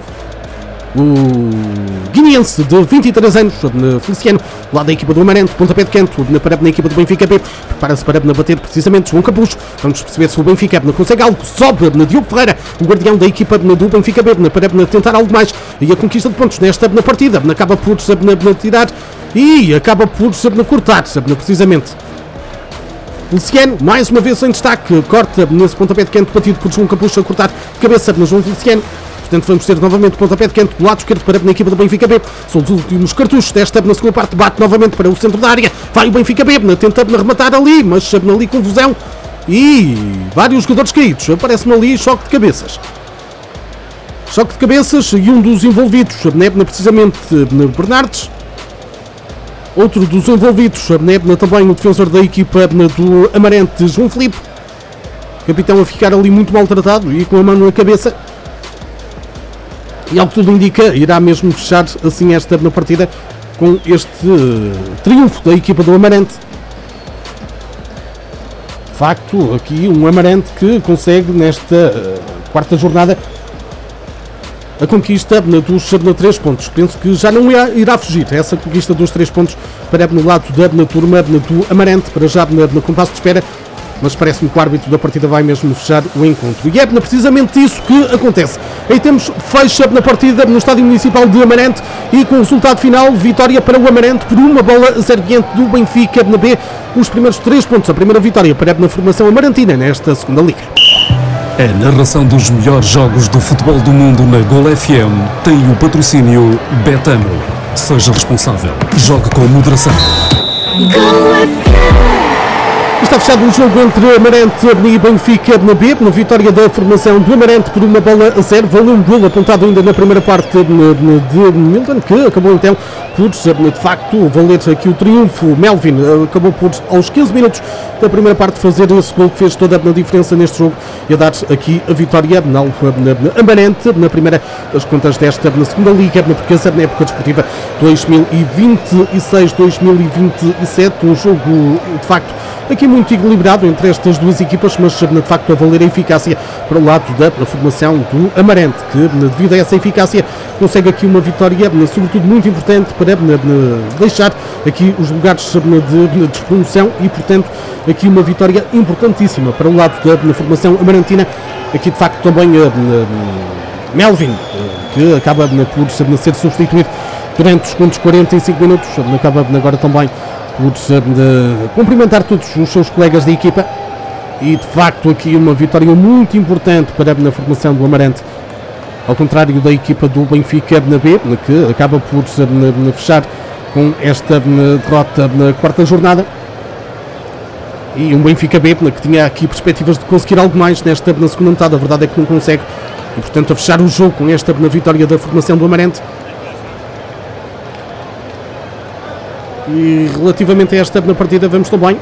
[SPEAKER 1] o guineense de vinte e três anos, Feliciano, lá da equipa do Amarante, pontapé de canto, na parede na equipa do Benfica B, prepara-se para bater precisamente João Capucho. Vamos perceber se o Benfica B consegue algo, sobe na Diogo Ferreira, o guardião da equipa do Benfica B, na parede tentar algo mais, e a conquista de pontos nesta na partida, acaba por na tirar e acaba por na cortar, precisamente. Feliciano, mais uma vez em destaque, corta nesse pontapé de canto batido por João Capucho a cortar de cabeça na João Feliciano. Portanto, vamos ter novamente o pontapé de canto do lado esquerdo para a equipa do Benfica B. São os últimos cartuchos desta na segunda parte, bate novamente para o centro da área. Vai o Benfica B, tentando rematar ali, mas ali confusão e vários jogadores caídos. Aparece-me ali choque de cabeças. Choque de cabeças e um dos envolvidos, precisamente Bernardes. Outro dos envolvidos, Nebna, também o defensor da equipa do Amarante, João Filipe. Capitão a ficar ali muito maltratado e com a mão na cabeça. E ao que tudo indica, irá mesmo fechar assim esta na partida com este uh, triunfo da equipa do Amarante. De facto, aqui um Amarante que consegue nesta uh, quarta jornada a conquista dos três pontos. Penso que já não irá, irá fugir essa conquista dos três pontos para no lado da na turma do Amarante, para já na, na compasso de espera, mas parece-me que o árbitro da partida vai mesmo fechar o encontro. E é precisamente isso que acontece. Aí temos fecha na partida no Estádio Municipal de Amarante e com o resultado final, vitória para o Amarante por uma bola a zero diante do Benfica na B. Os primeiros três pontos, a primeira vitória para na formação amarantina nesta segunda liga.
[SPEAKER 2] A narração dos melhores jogos do futebol do mundo na Gol F M tem o patrocínio Betano. Seja responsável. Jogue com moderação.
[SPEAKER 1] Está fechado o jogo entre Amarante e Benfica na B, na vitória da formação do Amarante por uma bola a zero. Valeu um golo apontado ainda na primeira parte de Milton, que acabou então por, de facto, valer aqui o triunfo. Melvin acabou por, aos quinze minutos da primeira parte, fazer esse golo que fez toda a diferença neste jogo e a dar aqui a vitória na, na, na Amarante, na primeira das contas desta, na segunda liga, na portuguesa, na época desportiva dois mil e vinte e seis dois mil e vinte e sete. Um jogo, de facto, aqui muito equilibrado entre estas duas equipas, mas de facto a valer a eficácia para o lado da formação do Amarante, que devido a essa eficácia consegue aqui uma vitória, sobretudo muito importante para deixar aqui os lugares de despromoção e, portanto, aqui uma vitória importantíssima para o lado da formação amarantina. Aqui de facto também Melvin, que acaba por ser substituído durante os segundos quarenta e cinco minutos, acaba agora também por de cumprimentar todos os seus colegas da equipa e de facto aqui uma vitória muito importante para na formação do Amarante ao contrário da equipa do Benfica na B, que acaba por fechar com esta derrota na quarta jornada. E um Benfica B que tinha aqui perspectivas de conseguir algo mais nesta na segunda metade, a verdade é que não consegue, e portanto a fechar o jogo com esta na vitória da formação do Amarante. E relativamente a esta na partida, vamos também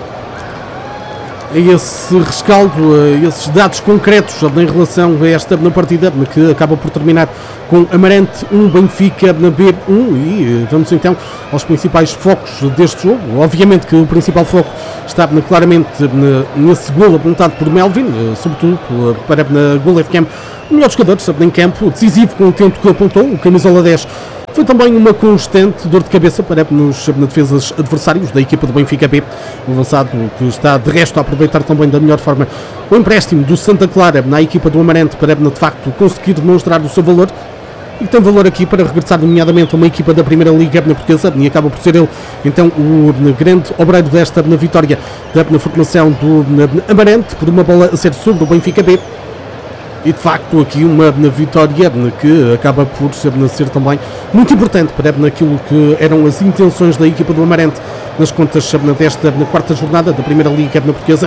[SPEAKER 1] a esse rescaldo, a esses dados concretos em relação a esta na partida, que acaba por terminar com Amarante um, Benfica na B um, e vamos então aos principais focos deste jogo. Obviamente que o principal foco está claramente nesse golo apontado por Melvin, sobretudo para a Gol F M, o melhor jogador em campo, decisivo com o tempo que apontou, o camisola dez. Foi também uma constante dor de cabeça para nos defesas adversários da equipa do Benfica B, o avançado que está de resto a aproveitar também da melhor forma o empréstimo do Santa Clara na equipa do Amarante para de facto conseguir demonstrar o seu valor, e tem valor aqui para regressar nomeadamente a uma equipa da Primeira Liga na Portuguesa, e acaba por ser ele então o grande obreiro desta na vitória da formação do Amarante por uma bola a ser sobre o Benfica B. E de facto aqui uma vitória que acaba por ser também muito importante para aquilo que eram as intenções da equipa do Amarante nas contas desta na quarta jornada da Primeira Liga na Portuguesa.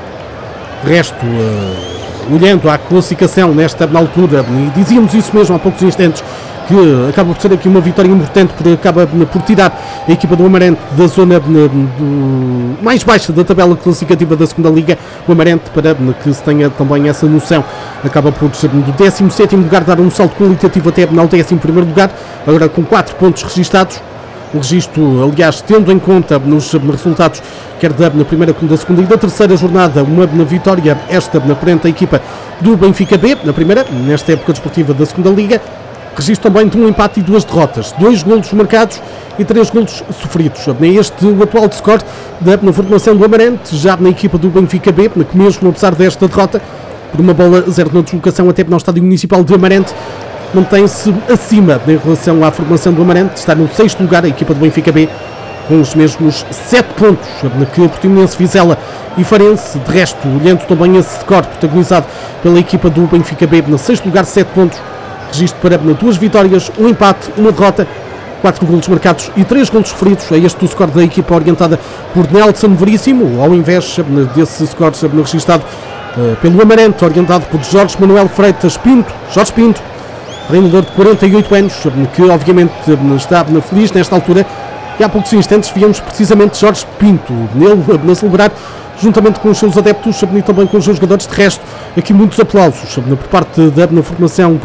[SPEAKER 1] De resto, uh, olhando à classificação nesta na altura, e dizíamos isso mesmo há poucos instantes, que acaba por ser aqui uma vitória importante, porque acaba por tirar a equipa do Amarante da zona de, de, mais baixa da tabela classificativa da segunda Liga. O Amarante, para que se tenha também essa noção, acaba por ser do décimo sétimo lugar, dar um salto qualitativo até ao décimo primeiro lugar, agora com quatro pontos registados. O registro, aliás, tendo em conta nos resultados quer da na primeira como da segunda e da terceira jornada, uma na vitória esta na perante a equipa do Benfica B, na primeira, nesta época desportiva da segunda Liga. Registro também de um empate e duas derrotas, dois golos marcados e três golos sofridos. É este o atual score da na formação do Amarante, já na equipa do Benfica B, que mesmo apesar desta derrota, por uma bola zero na deslocação até no estádio municipal de Amarante, mantém-se acima em relação à formação do Amarante, está no sexto lugar a equipa do Benfica B, com os mesmos sete pontos que o Portimonense, Vizela e Farense. De resto, olhando também esse score protagonizado pela equipa do Benfica B, no sexto lugar, sete pontos. Registro para duas vitórias, um empate, uma derrota, quatro golos marcados e três golos sofridos. É este o score da equipa orientada por Nelson Veríssimo, ao invés desse score registado uh, pelo Amarante, orientado por Jorge Manuel Freitas Pinto, Jorge Pinto, treinador de quarenta e oito anos, que obviamente está feliz nesta altura. E há poucos instantes víamos precisamente Jorge Pinto, nele a celebrar juntamente com os seus adeptos e também com os seus jogadores. De resto, aqui muitos aplausos por parte da formação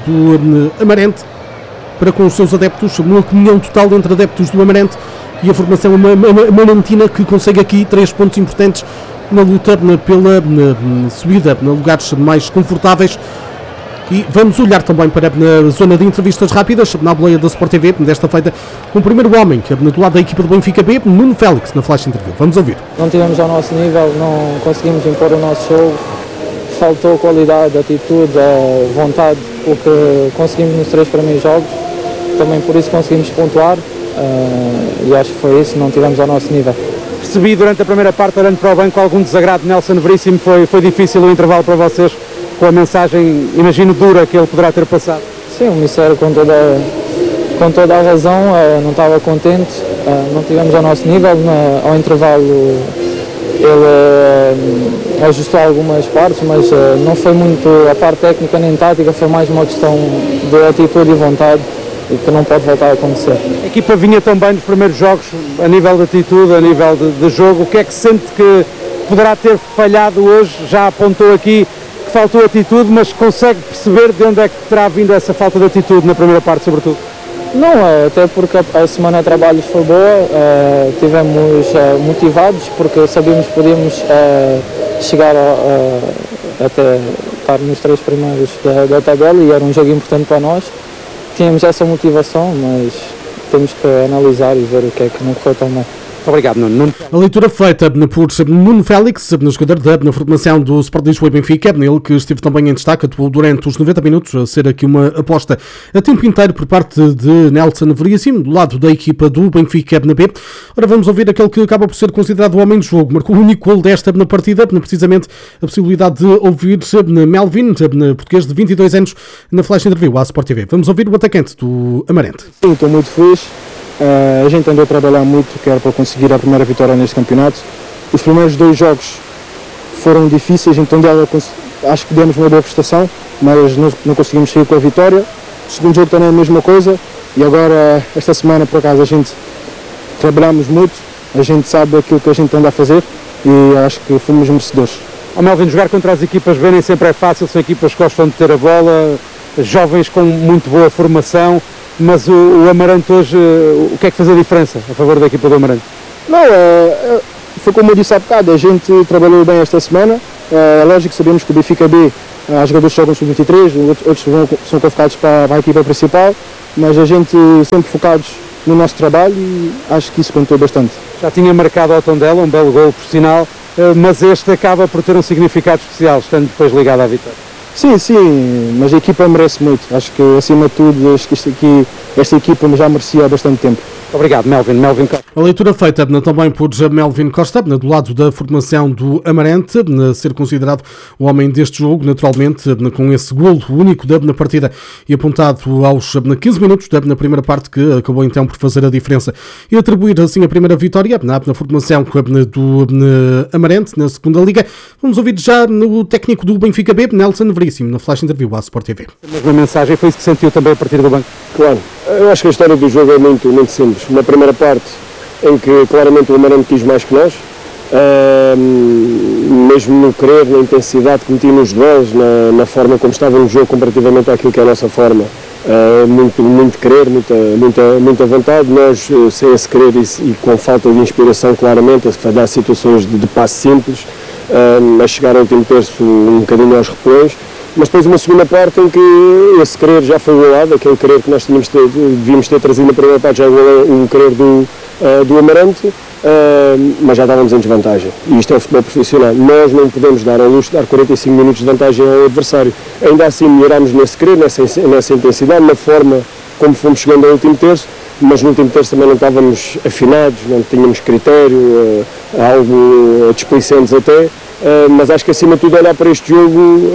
[SPEAKER 1] do Amarante para com os seus adeptos, uma comunhão total entre adeptos do Amarante e a formação amarantina, que consegue aqui três pontos importantes na luta pela subida a lugares mais confortáveis. E vamos olhar também para a zona de entrevistas rápidas, na boleia da Sport T V, desta feita, com o primeiro homem, que é do lado da equipa do Benfica B, Nuno Félix, na Flash Interview. Vamos ouvir.
[SPEAKER 4] Não tivemos ao nosso nível, não conseguimos impor o nosso jogo, faltou qualidade, atitude, vontade, o que conseguimos nos três primeiros jogos, também por isso conseguimos pontuar, e acho que foi isso, não tivemos ao nosso nível.
[SPEAKER 5] Percebi durante a primeira parte, olhando para o banco, algum desagrado. Nelson Veríssimo, foi, foi difícil o intervalo para vocês, com a mensagem, imagino, dura que ele poderá ter passado.
[SPEAKER 4] Sim, o Mistério com toda, com toda a razão, não estava contente, não tivemos ao nosso nível. Ao intervalo ele ajustou algumas partes, mas não foi muito a parte técnica nem tática, foi mais uma questão de atitude e vontade, e que não pode voltar a acontecer.
[SPEAKER 5] A equipa vinha tão bem nos primeiros jogos, a nível de atitude, a nível de, de jogo. O que é que sente que poderá ter falhado hoje? Já apontou aqui que faltou atitude, mas consegue perceber de onde é que terá vindo essa falta de atitude na primeira parte, sobretudo?
[SPEAKER 4] Não, até porque a semana de trabalhos foi boa, estivemos motivados porque sabíamos que podíamos chegar a, a, até estar nos três primeiros da, da tabela, e era um jogo importante para nós. Tínhamos essa motivação, mas temos que analisar e ver o que é que não foi tão bem.
[SPEAKER 5] Muito obrigado, Nuno.
[SPEAKER 1] A leitura feita por Nuno Félix, jogador da formação do Sport Lisboa e Benfica, ele que esteve também em destaque, atuou durante os noventa minutos, a ser aqui uma aposta a tempo inteiro por parte de Nelson Veríssimo, do lado da equipa do Benfica na B. Ora, vamos ouvir aquele que acaba por ser considerado o homem do jogo, marcou o único gol desta na partida, precisamente a possibilidade de ouvir Melvin, português de vinte e dois anos, na flash interview à Sport T V. Vamos ouvir o atacante do Amarante.
[SPEAKER 6] Sim, estou muito feliz. Uh, a gente andou a trabalhar muito, quer para conseguir a primeira vitória neste campeonato. Os primeiros dois jogos foram difíceis, então dela, acho que demos uma boa prestação, mas não, não conseguimos sair com a vitória. O segundo jogo também é a mesma coisa, e agora, esta semana, por acaso, a gente trabalhamos muito, a gente sabe aquilo que a gente anda a fazer e acho que fomos merecedores.
[SPEAKER 5] Oh, Melvin, jogar contra as equipas B nem sempre é fácil, são equipas que gostam de ter a bola, jovens com muito boa formação. Mas o, o Amarante hoje, o que é que faz a diferença a favor da equipa do Amarante?
[SPEAKER 6] Não, é, é, foi como eu disse há bocado, a gente trabalhou bem esta semana. É lógico que sabemos que o Benfica B, há jogadores que jogam sub vinte e três, outros vão, são convocados para, para a equipa principal, mas a gente sempre focados no nosso trabalho e acho que isso contou bastante.
[SPEAKER 5] Já tinha marcado ao Tondela, um belo gol por sinal, mas este acaba por ter um significado especial, estando depois ligado à vitória.
[SPEAKER 6] Sim, sim, mas a equipa merece muito. Acho que, acima de tudo, acho que isto aqui, esta equipa já merecia há bastante tempo.
[SPEAKER 5] Obrigado, Melvin. Melvin Costa.
[SPEAKER 1] A leitura feita também por Melvin Costa, do lado da formação do Amarante, a ser considerado o homem deste jogo, naturalmente, com esse golo único na partida e apontado aos quinze minutos na primeira parte, que acabou então por fazer a diferença e atribuir assim a primeira vitória na formação do Amarante, na segunda liga. Vamos ouvir já o técnico do Benfica B, Nelson Veríssimo, na flash interview à Sport T V.
[SPEAKER 5] A mesma mensagem, foi isso que sentiu também a partir do banco?
[SPEAKER 7] Claro, eu acho que a história do jogo é muito, muito simples. Na primeira parte, em que claramente o Amarante quis mais que nós, uh, mesmo no querer, na intensidade que metia nos duelos, na, na forma como estava no jogo comparativamente àquilo que é a nossa forma, uh, muito, muito querer, muita, muita, muita vontade. Nós, uh, sem esse querer e, e com falta de inspiração, claramente, a falhar situações de, de passe simples, uh, a chegar ao último terço um bocadinho aos repões. Mas depois uma segunda parte em que esse querer já foi igualado, aquele querer que nós tínhamos ter, devíamos ter trazido na primeira parte já igualou o querer do, uh, do Amarante, uh, mas já estávamos em desvantagem. E isto é o futebol profissional. Nós não podemos dar ao luxo de dar quarenta e cinco minutos de vantagem ao adversário. Ainda assim melhorámos nesse querer, nessa, nessa intensidade, na forma como fomos chegando ao último terço, mas no último terço também não estávamos afinados, não tínhamos critério, uh, algo displicentes até. Uh, mas acho que acima de tudo olhar para este jogo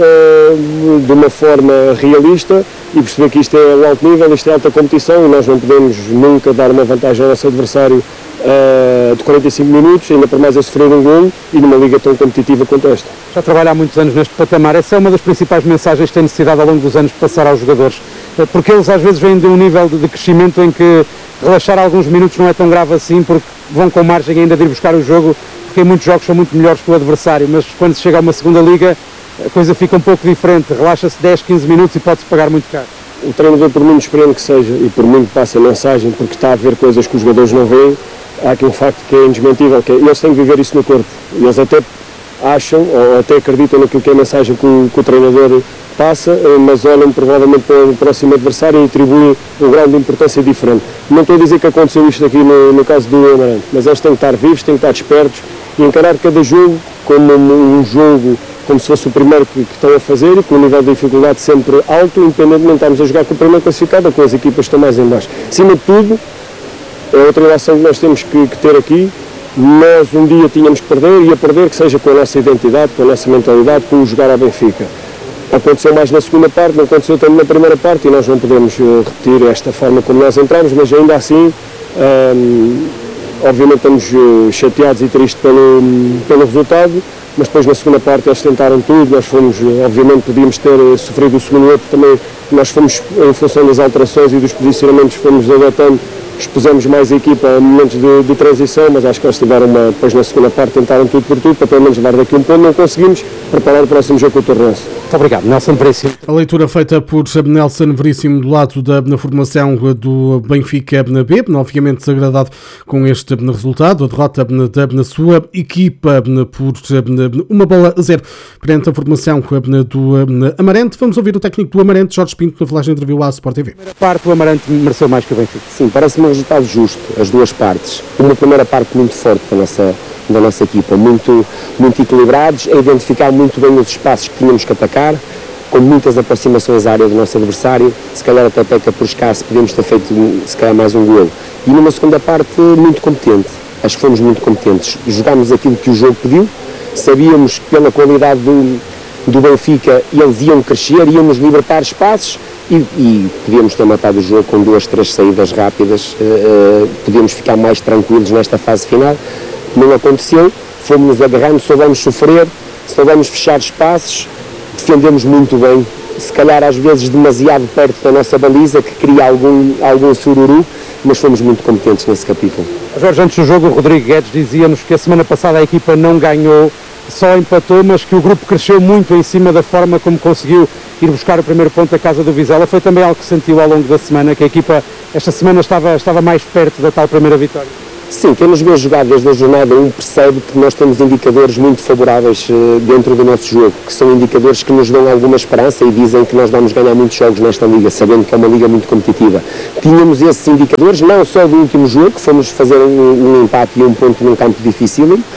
[SPEAKER 7] uh, de uma forma realista e perceber que isto é o alto nível, isto é alta competição e nós não podemos nunca dar uma vantagem ao nosso adversário uh, de quarenta e cinco minutos, ainda por mais a sofrer um golo e numa liga tão competitiva quanto esta.
[SPEAKER 5] Já trabalha há muitos anos neste patamar, essa é uma das principais mensagens que tem necessidade ao longo dos anos de passar aos jogadores, porque eles às vezes vêm de um nível de crescimento em que relaxar alguns minutos não é tão grave assim, porque vão com margem ainda de ir buscar o jogo, porque em muitos jogos são muito melhores que o adversário, mas quando se chega a uma segunda liga a coisa fica um pouco diferente, relaxa-se dez, quinze minutos e pode-se pagar muito caro.
[SPEAKER 7] O treinador, por muito experiente que seja e por muito passa a mensagem, porque está a ver coisas que os jogadores não veem, há aqui um facto que é indesmentível, que é, eles têm que viver isso no corpo, eles até acham ou até acreditam naquilo que é a mensagem que o, que o treinador passa, mas olham provavelmente para o próximo adversário e atribuem um grau de importância diferente. Não estou a dizer que aconteceu isto aqui no, no caso do Amarante, mas eles têm que estar vivos, têm que estar despertos e encarar cada jogo como um, um jogo, como se fosse o primeiro que, que estão a fazer e com um nível de dificuldade sempre alto, independentemente de estarmos a jogar com o primeiro classificado ou com as equipas que estão mais em baixo. Acima de tudo, é outra relação que nós temos que, que ter aqui. Nós um dia tínhamos que perder e a perder que seja com a nossa identidade, com a nossa mentalidade, com o jogar ao Benfica. Aconteceu mais na segunda parte, não aconteceu tanto na primeira parte e nós não podemos uh, repetir esta forma como nós entramos, mas ainda assim, um, obviamente estamos uh, chateados e tristes pelo, pelo resultado, mas depois na segunda parte eles tentaram tudo, nós fomos, uh, obviamente podíamos ter uh, sofrido o segundo outro também, nós fomos em função das alterações e dos posicionamentos fomos adaptando, expusemos mais a equipa a momentos de, de transição, mas acho que eles tiveram uma, depois na segunda parte tentaram tudo por tudo, para pelo menos levar daqui um ponto, não conseguimos preparar o próximo jogo com o Torrense.
[SPEAKER 5] Muito obrigado, Nelson Veríssimo.
[SPEAKER 1] A leitura feita por Nelson Veríssimo do lado da na formação do Benfica na B, obviamente desagradado com este resultado, a derrota da na sua equipa por uma bola a zero perante a formação do Amarante. Vamos ouvir o técnico do Amarante, Jorge Pinto, na flash interview à Sport T V.
[SPEAKER 5] A primeira parte, o Amarante mereceu mais que o Benfica.
[SPEAKER 7] Sim, parece-me um resultado justo, as duas partes. Uma primeira parte muito forte da nossa, da nossa equipa, muito, muito equilibrados, a identificar muito bem os espaços que tínhamos que atacar, com muitas aproximações à área do nosso adversário, se calhar até peca por escasso, podíamos ter feito se calhar mais um golo. E numa segunda parte muito competente, acho que fomos muito competentes, jogámos aquilo que o jogo pediu, sabíamos que pela qualidade do, do Benfica eles iam crescer, iam nos libertar espaços e, e podíamos ter matado o jogo com duas, três saídas rápidas, uh, uh, podíamos ficar mais tranquilos nesta fase final, não aconteceu, fomos-nos agarrando, soubemos sofrer, soubemos fechar espaços, defendemos muito bem, se calhar às vezes demasiado perto da nossa baliza, que cria algum, algum sururu, mas fomos muito competentes nesse capítulo.
[SPEAKER 5] Jorge, antes do jogo o Rodrigo Guedes dizia-nos que a semana passada a equipa não ganhou, só empatou, mas que o grupo cresceu muito em cima da forma como conseguiu ir buscar o primeiro ponto da casa do Vizela. Foi também algo que sentiu ao longo da semana, que a equipa esta semana estava, estava mais perto da tal primeira vitória?
[SPEAKER 7] Sim, quem nos vê jogar desde a jornada um percebe que nós temos indicadores muito favoráveis uh, dentro do nosso jogo, que são indicadores que nos dão alguma esperança e dizem que nós vamos ganhar muitos jogos nesta liga, sabendo que é uma liga muito competitiva. Tínhamos esses indicadores, não só do último jogo, que fomos fazer um, um empate e um ponto num campo difícil, uh,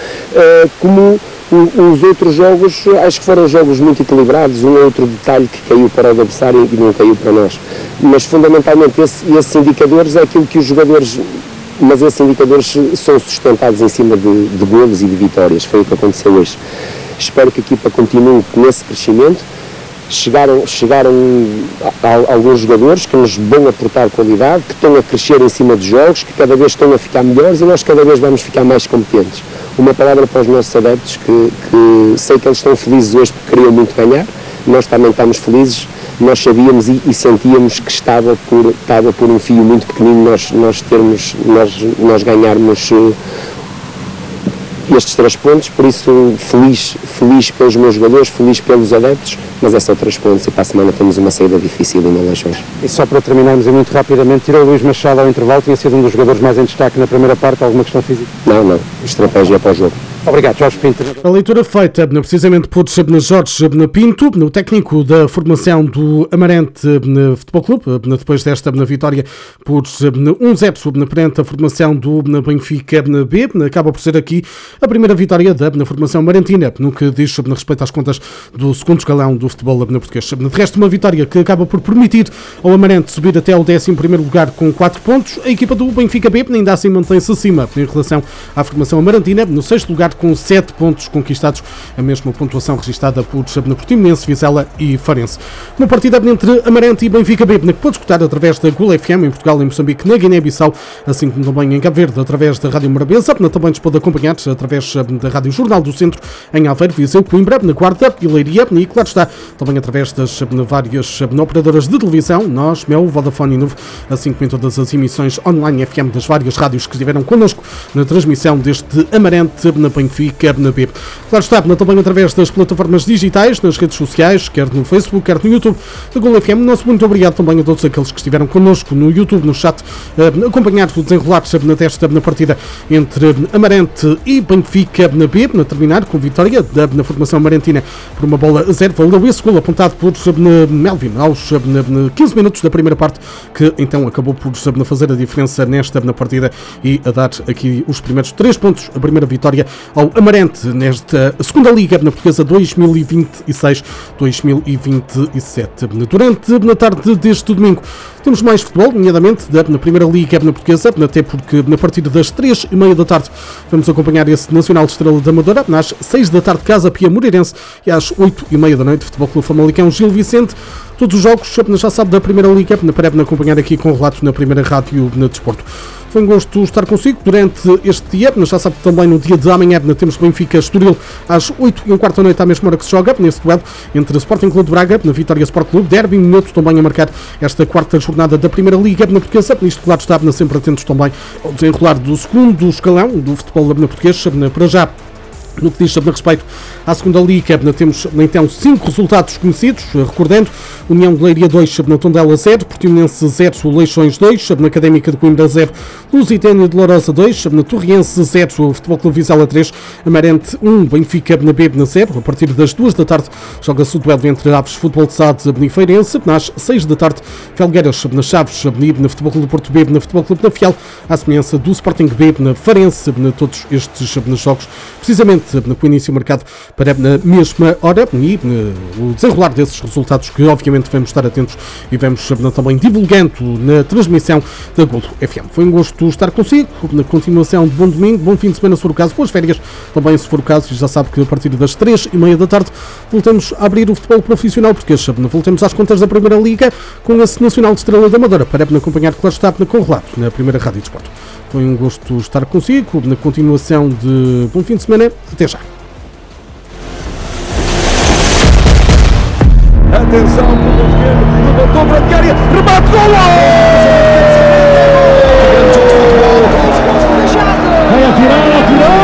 [SPEAKER 7] como o, os outros jogos, acho que foram jogos muito equilibrados, um ou outro detalhe que caiu para o adversário e não caiu para nós. Mas fundamentalmente esse, esses indicadores é aquilo que os jogadores... mas esses indicadores são sustentados em cima de, de golos e de vitórias, foi o que aconteceu hoje. Espero que a equipa continue nesse crescimento. Chegaram, chegaram a, a, alguns jogadores que nos vão aportar qualidade, que estão a crescer em cima de jogos, que cada vez estão a ficar melhores e nós cada vez vamos ficar mais competentes. Uma palavra para os nossos adeptos, que, que sei que eles estão felizes hoje porque queriam muito ganhar, nós também estamos felizes. Nós sabíamos e, e sentíamos que estava por, estava por um fio muito pequenino nós, nós, termos, nós, nós ganharmos uh, estes três pontos, por isso feliz, feliz pelos meus jogadores, feliz pelos adeptos, mas é só três pontos e para a semana temos uma saída difícil em Leixões.
[SPEAKER 5] E só para terminarmos e muito rapidamente, tirou o Luís Machado ao intervalo, tinha sido um dos jogadores mais em destaque na primeira parte, alguma questão física?
[SPEAKER 7] Não, não, estratégia é para o jogo.
[SPEAKER 5] Obrigado, Jorge Pinto.
[SPEAKER 1] A leitura feita precisamente por Jorge Pinto, o técnico da formação do Amarante Futebol Clube, depois desta vitória por um zero perante a formação do Benfica B, acaba por ser aqui a primeira vitória da formação marentina, no que diz respeito às contas do segundo escalão do futebol português. De resto, uma vitória que acaba por permitir ao Amarante subir até ao décimo primeiro lugar com quatro pontos. A equipa do Benfica B ainda assim mantém-se acima em relação à formação amarantina, no sexto lugar com sete pontos conquistados, a mesma pontuação registada por Portimonense, Vizela e Farense. Uma partida entre Amarante e Benfica B, que pode escutar através da Gol F M em Portugal, em Moçambique, na Guiné-Bissau, assim como também em Cabo Verde, através da Rádio Morabeza, também nos pode acompanhar através da Rádio Jornal do Centro, em Aveiro, Viseu, Coimbra, na Guarda e Leiria, e claro está, também através das várias operadoras de televisão, nós, Mel, Vodafone e Novo, assim como em todas as emissões online F M das várias rádios que estiveram connosco na transmissão deste Amarante na Benfica na B. Claro está, também através das plataformas digitais, nas redes sociais, quer no Facebook, quer no YouTube da Gol F M. Nosso muito obrigado também a todos aqueles que estiveram connosco no YouTube, no chat, a acompanhar o desenrolar desta na partida entre Amarante e Benfica na B, a terminar com vitória da na formação amarentina por uma bola a zero. Valeu esse gol apontado por Melvin aos quinze minutos da primeira parte, que então acabou por fazer a diferença nesta na partida e a dar aqui os primeiros três pontos, a primeira vitória ao Amarante nesta segunda Liga na Portuguesa dois mil e vinte e seis dois mil e vinte e sete. Durante a tarde deste domingo temos mais futebol, nomeadamente na Primeira Liga na Portuguesa, até porque na partida das três e meia da tarde vamos acompanhar esse Nacional de Estrela da Amadora, às seis da tarde Casa Pia Moreirense e às oito e meia da noite Futebol Clube Famalicão Gil Vicente. Todos os jogos, já sabe, da Primeira Liga, para acompanhar aqui com o relato na Primeira Rádio na Desporto. Foi um gosto estar consigo durante este dia, mas já sabe também no dia de amanhã temos Benfica Estoril às oito e um quarto da noite, à mesma hora que se joga, nesse duelo entre Sporting Clube de Braga, na Vitória Sport Clube, derby minuto também a marcar esta quarta jornada da Primeira Liga na Portuguesa. Isto, claro, está sempre atentos também ao desenrolar do segundo escalão do futebol na português, para já No que diz a respeito à segunda Liga, temos então cinco resultados conhecidos, recordando: União de Leiria dois, na Tondela zero, Portimonense zero, Leixões dois, na Académica de Coimbra zero, Lusitânia de Lourosa dois, na Torriense zero, Futebol Clube Vizela três, Amarante um, Benfica na B na zero. A partir das duas da tarde joga-se o duelo entre Aves Futebol de Sade e Feirense. Às seis da tarde, Felgueiras nas Chaves, na Futebol Clube Porto B, na Futebol Clube da Fiel, à semelhança do Sporting B na Farense, na todos estes jogos, precisamente com o início marcado para na mesma hora, e o desenrolar desses resultados que obviamente vamos estar atentos e vamos também divulgando na transmissão da Golo F M. Foi um gosto estar consigo, na continuação de bom domingo, bom fim de semana se for o caso, boas férias também se for o caso, e já sabe que a partir das três e meia da tarde voltamos a abrir o futebol profissional português, voltamos às contas da Primeira Liga com esse Nacional de Estrela da Amadora, para acompanhar, claro está, com relato na Primeira Rádio de Desporto. Foi um gosto estar consigo, na continuação de bom fim de semana, até já.
[SPEAKER 8] Atenção, pelo esquerdo, levantou para a área, remate, gol! Vai atirar, atirou!